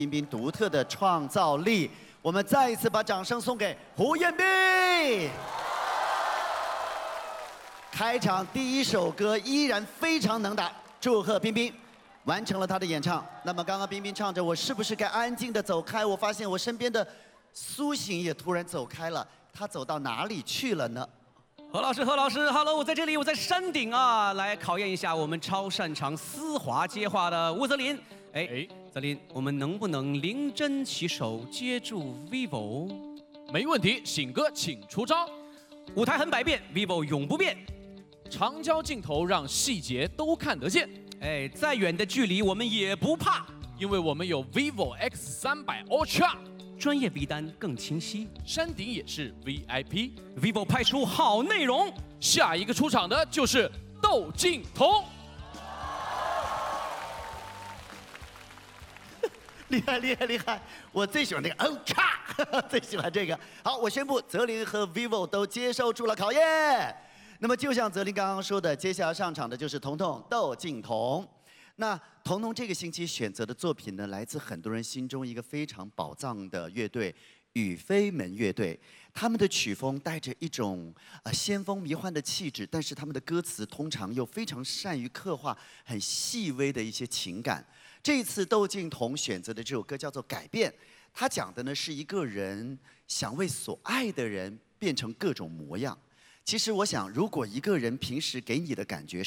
彬彬独特的创造力，我们再一次把掌声送给胡彦斌。开场第一首歌依然非常能打，祝贺彬彬完成了他的演唱。那么刚刚彬彬唱着"我是不是该安静的走开"，我发现我身边的苏醒也突然走开了，他走到哪里去了呢？ 何老师，Hello， 我在这里，我在山顶啊，来考验一下我们超擅长丝滑接话的吴泽林。泽林，我们能不能灵针起手接住 vivo？ 没问题，醒哥请出招。 舞台很百变 ，vivo 永不变。 长焦镜头让细节都看得见。 再远的距离我们也不怕， 因为我们有 vivo X300 Ultra。 专业 V 单更清晰， 山顶也是 VIP。vivo 拍出好内容， 下一个出场的就是窦靖童。 厉害！我最喜欢那个Ultra，最喜欢这个。好，我宣布泽林和 vivo 都接受住了考验。那么就像泽林刚刚说的，接下来上场的就是彤彤窦靖童。 那彤彤这个星期选择的作品呢，来自很多人心中一个非常宝藏的乐队——雨飞门乐队。他们的曲风带着一种先锋迷幻的气质，但是他们的歌词通常又非常善于刻画很细微的一些情感。这一次窦靖童选择的这首歌叫做《改变》，它讲的呢是一个人想为所爱的人变成各种模样。其实我想，如果一个人平时给你的感觉